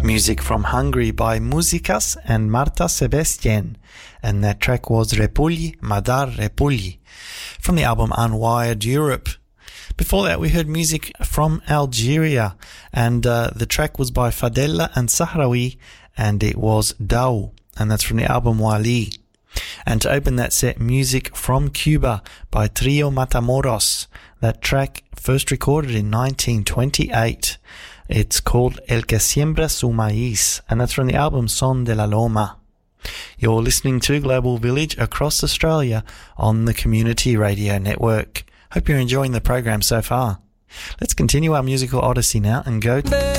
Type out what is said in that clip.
Music from Hungary by Muzikas and Marta Sebastian, and that track was Repulli Madar Repulli from the album Unwired Europe. Before that we heard music from Algeria, and the track was by Fadela and Sahrawi, and it was Dao, and that's from the album Wali. And to open that set, music from Cuba by Trio Matamoros. That track first recorded in 1928. It's called El que siembra su maíz, and that's from the album Son de la Loma. You're listening to Global Village across Australia on the Community Radio Network. Hope you're enjoying the program so far. Let's continue our musical odyssey now and go to